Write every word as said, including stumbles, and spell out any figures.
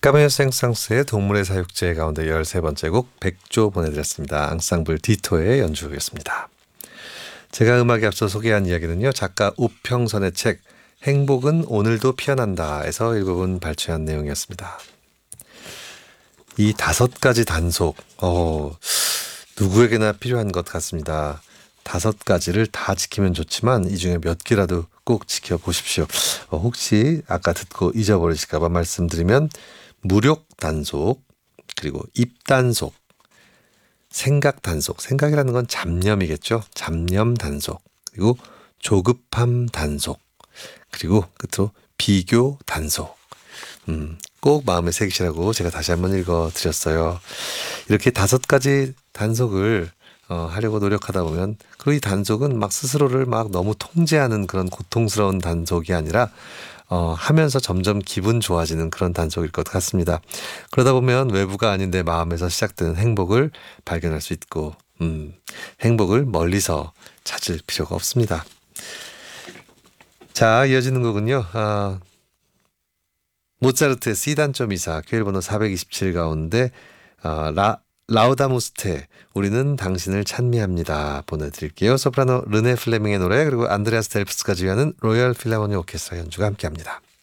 까메오 생상스의 동물의 사육제 가운데 열세 번째 곡 백조 보내드렸습니다. 앙상블 디토의 연주였습니다. 제가 음악에 앞서 소개한 이야기는요. 작가 우평선의 책 행복은 오늘도 피어난다에서 일부분 발췌한 내용이었습니다. 이 다섯 가지 단속 어, 누구에게나 필요한 것 같습니다. 다섯 가지를 다 지키면 좋지만 이 중에 몇 개라도 꼭 지켜보십시오. 어, 혹시 아까 듣고 잊어버리실까 봐 말씀드리면 무력 단속, 그리고 입 단속, 생각 단속, 생각이라는 건 잡념이겠죠. 잡념 단속, 그리고 조급함 단속, 그리고 끝으로 비교 단속. 음, 꼭 마음에 새기시라고 제가 다시 한번 읽어드렸어요. 이렇게 다섯 가지 단속을 어, 하려고 노력하다 보면 그 이 단속은 막 스스로를 막 너무 통제하는 그런 고통스러운 단속이 아니라 어, 하면서 점점 기분 좋아지는 그런 단속일 것 같습니다. 그러다 보면 외부가 아닌 내 마음에서 시작되는 행복을 발견할 수 있고 음, 행복을 멀리서 찾을 필요가 없습니다. 자, 이어지는 곡은요. 아, 모차르트의 C단점 이사 큐엘 번호 사백이십칠 가운데 어, 라 라우다무스테 우리는 당신을 찬미합니다 보내드릴게요. 소프라노 르네 플레밍의 노래 그리고 안드레아스 델프스가 지휘하는 로열 필라모니 오케스트라 연주가 함께합니다.